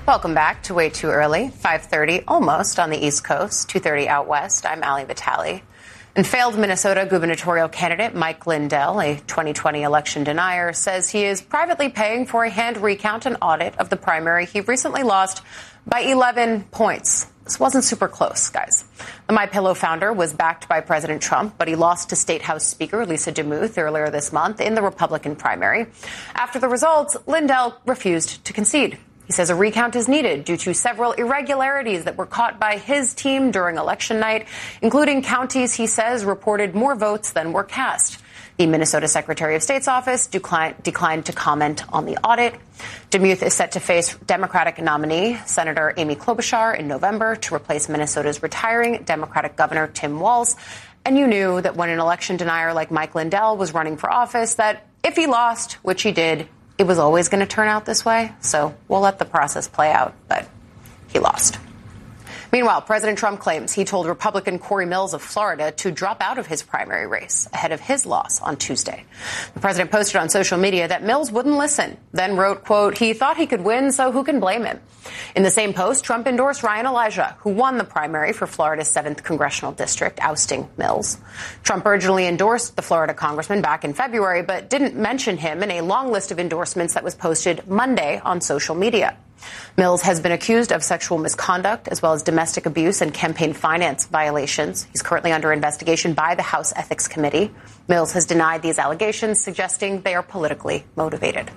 Welcome back to Way Too Early, 5:30 almost on the East Coast, 2:30 out west. I'm Ali Vitale. And failed Minnesota gubernatorial candidate Mike Lindell, a 2020 election denier, says he is privately paying for a hand recount and audit of the primary he recently lost by 11 points. This wasn't super close, guys. The MyPillow founder was backed by President Trump, but he lost to State House Speaker Lisa DeMuth earlier this month in the Republican primary. After the results, Lindell refused to concede. He says a recount is needed due to several irregularities that were caught by his team during election night, including counties he says reported more votes than were cast. The Minnesota Secretary of State's office declined to comment on the audit. DeMuth is set to face Democratic nominee Senator Amy Klobuchar in November to replace Minnesota's retiring Democratic Governor Tim Walz. And you knew that when an election denier like Mike Lindell was running for office, that if he lost, which he did, it was always going to turn out this way. So we'll let the process play out, but he lost. Meanwhile, President Trump claims he told Republican Corey Mills of Florida to drop out of his primary race ahead of his loss on Tuesday. The president posted on social media that Mills wouldn't listen, then wrote, quote, he thought he could win, so who can blame him? In the same post, Trump endorsed Ryan Elijah, who won the primary for Florida's 7th congressional district, ousting Mills. Trump originally endorsed the Florida congressman back in February, but didn't mention him in a long list of endorsements that was posted Monday on social media. Mills has been accused of sexual misconduct as well as domestic abuse and campaign finance violations. He's currently under investigation by the House Ethics Committee. Mills has denied these allegations, suggesting they are politically motivated.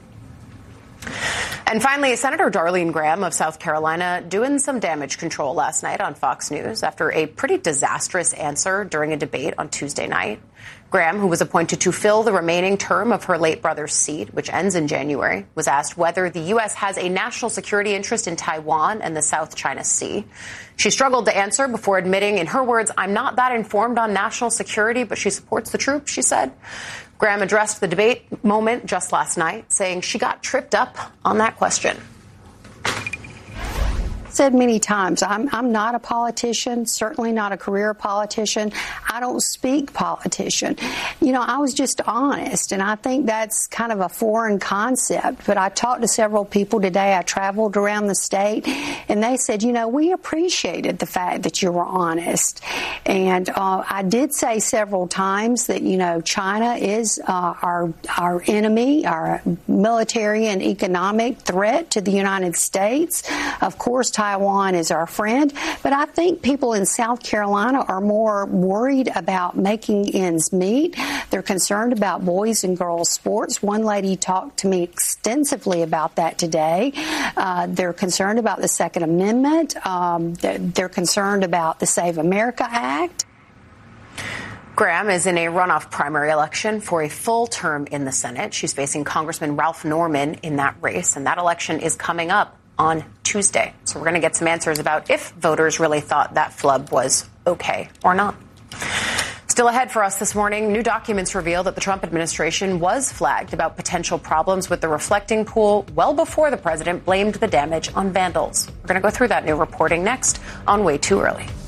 And finally, Senator Darlene Graham of South Carolina doing some damage control last night on Fox News after a pretty disastrous answer during a debate on Tuesday night. Graham, who was appointed to fill the remaining term of her late brother's seat, which ends in January, was asked whether the U.S. has a national security interest in Taiwan and the South China Sea. She struggled to answer before admitting, in her words, I'm not that informed on national security, but she supports the troops, she said. Graham addressed the debate moment just last night, saying she got tripped up on that question. Said many times, I'm not a politician, certainly not a career politician. I don't speak politician. You know, I was just honest, and I think that's kind of a foreign concept. But I talked to several people today. I traveled around the state, and they said, you know, we appreciated the fact that you were honest. And I did say several times that, you know, China is our enemy, our military and economic threat to the United States. Of course, Taiwan is our friend, but I think people in South Carolina are more worried about making ends meet. They're concerned about boys and girls sports. One lady talked to me extensively about that today. They're concerned about the Second Amendment. They're concerned about the Save America Act. Graham is in a runoff primary election for a full term in the Senate. She's facing Congressman Ralph Norman in that race, and that election is coming up on Tuesday. So we're going to get some answers about if voters really thought that flub was okay or not. Still ahead for us this morning, new documents reveal that the Trump administration was flagged about potential problems with the reflecting pool well before the president blamed the damage on vandals. We're going to go through that new reporting next on Way Too Early.